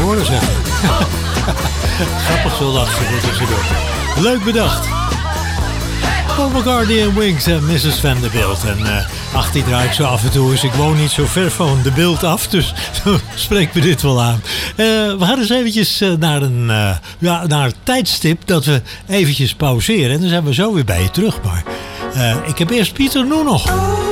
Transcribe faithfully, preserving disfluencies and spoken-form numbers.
horen zeggen. Grappig zo lachen ze tussendoor. Leuk bedacht. Paul McCartney en Wings en missus Vanderbilt. En uh, ach, die draai ik zo af en toe eens. Ik woon niet zo ver van de beeld af, dus spreekt me dit wel aan. Uh, we gaan eens eventjes uh, naar, een, uh, ja, naar het tijdstip dat we eventjes pauzeren. En dan zijn we zo weer bij je terug. Maar uh, ik heb eerst Pieter Nu nog.